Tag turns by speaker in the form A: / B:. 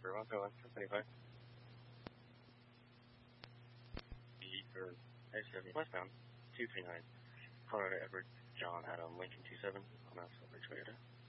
A: Toronto 175. For I-70 westbound 239, Colorado Edward John Adam Lincoln 27 on Silver Toyota.